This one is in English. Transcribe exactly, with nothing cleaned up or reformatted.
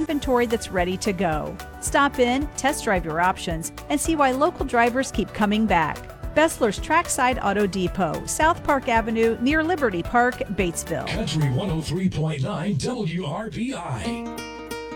inventory that's ready to go. Stop in, test drive your options, and see why local drivers keep coming back. Bessler's Trackside Auto Depot, South Park Avenue, near Liberty Park, Batesville. Country one oh three point nine W R B I.